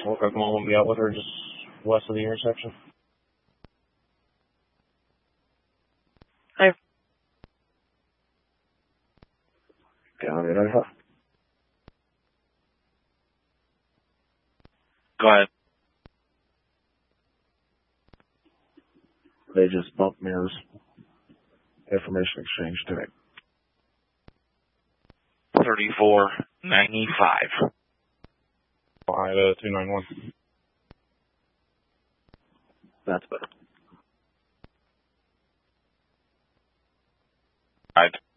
Look like Mom will be out with her just west of the intersection. Hi. Got it. Alpha. Go ahead. They just bumped mirrors. Information exchange today. 3495. 291. That's better. Right.